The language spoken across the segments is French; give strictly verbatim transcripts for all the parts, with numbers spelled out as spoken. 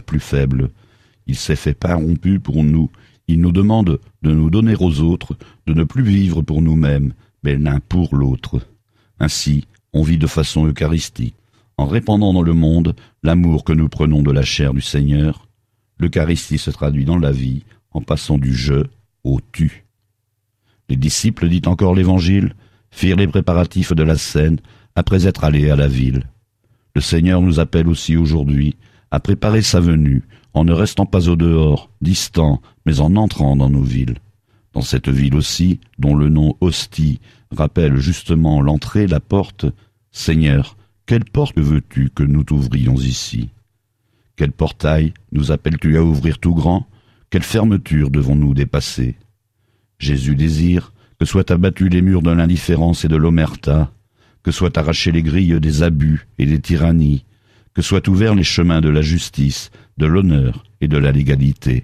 plus faibles. Il s'est fait pain rompu pour nous. Il nous demande de nous donner aux autres, de ne plus vivre pour nous-mêmes, mais l'un pour l'autre. Ainsi, on vit de façon eucharistique, en répandant dans le monde l'amour que nous prenons de la chair du Seigneur. L'Eucharistie se traduit dans la vie en passant du « je » au « tu ». Les disciples, dit encore l'Évangile, firent les préparatifs de la scène après être allés à la ville. Le Seigneur nous appelle aussi aujourd'hui à préparer sa venue en ne restant pas au dehors, distant, mais en entrant dans nos villes. Dans cette ville aussi, dont le nom Hostie rappelle justement l'entrée, la porte, Seigneur, quelle porte veux-tu que nous t'ouvrions ici? Quel portail nous appelles-tu à ouvrir tout grand? Quelle fermeture devons-nous dépasser? Jésus désire que soient abattus les murs de l'indifférence et de l'omerta, que soient arrachées les grilles des abus et des tyrannies, que soient ouverts les chemins de la justice, de l'honneur et de la légalité.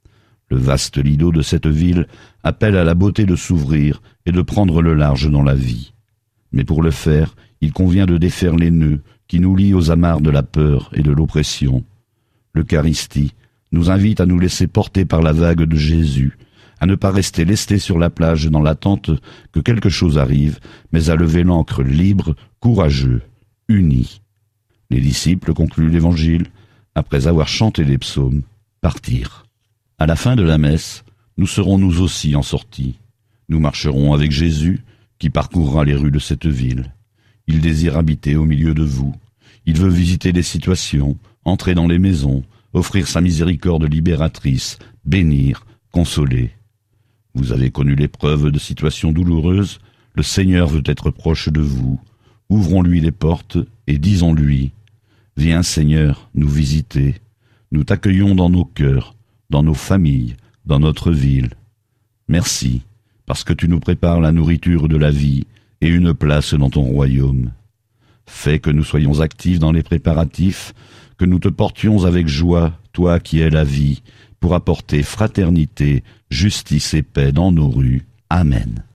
Le vaste lido de cette ville appelle à la beauté de s'ouvrir et de prendre le large dans la vie. Mais pour le faire, il convient de défaire les nœuds qui nous lient aux amarres de la peur et de l'oppression. L'Eucharistie nous invite à nous laisser porter par la vague de Jésus, à ne pas rester lestés sur la plage dans l'attente que quelque chose arrive, mais à lever l'ancre libre, courageux, unis. Les disciples concluent l'Évangile, après avoir chanté les psaumes, partirent. À la fin de la messe, nous serons nous aussi en sortie. Nous marcherons avec Jésus, qui parcourra les rues de cette ville. Il désire habiter au milieu de vous. Il veut visiter les situations, entrer dans les maisons, offrir sa miséricorde libératrice, bénir, consoler. Vous avez connu l'épreuve de situations douloureuses, le Seigneur veut être proche de vous. Ouvrons-lui les portes et disons-lui « Viens Seigneur, nous visiter. Nous t'accueillons dans nos cœurs, dans nos familles, dans notre ville. Merci, parce que tu nous prépares la nourriture de la vie et une place dans ton royaume. Fais que nous soyons actifs dans les préparatifs, que nous te portions avec joie, toi qui es la vie, pour apporter fraternité, justice et paix dans nos rues. Amen.